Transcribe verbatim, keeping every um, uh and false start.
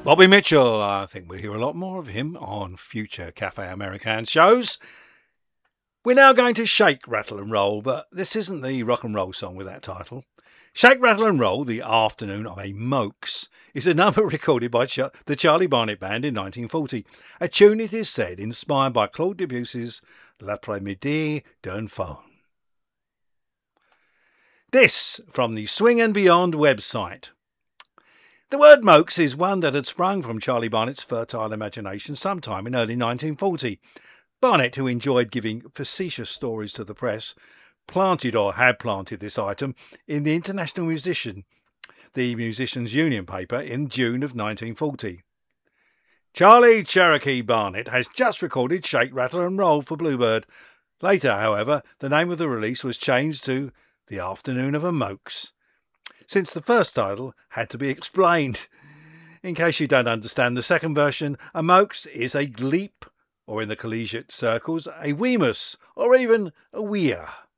Bobby Mitchell. I think we'll hear a lot more of him on future Cafe American shows. We're now going to Shake, Rattle and Roll, but this isn't the rock and roll song with that title. Shake, Rattle and Roll, The Afternoon of a Mokes, is a number recorded by Ch- the Charlie Barnet Band in nineteen forty, a tune, it is said, inspired by Claude Debussy's L'après-midi d'un faune. This from the Swing and Beyond website. The word mokes is one that had sprung from Charlie Barnet's fertile imagination sometime in early nineteen forty. Barnet, who enjoyed giving facetious stories to the press, planted or had planted this item in the International Musician, the Musicians' Union paper, in June of nineteen forty. Charlie Cherokee Barnet has just recorded Shake, Rattle and Roll for Bluebird. Later, however, the name of the release was changed to The Afternoon of a Mokes, since the first title had to be explained. In case you don't understand the second version, a mokes is a gleep, or in the collegiate circles, a weemus, or even a weir.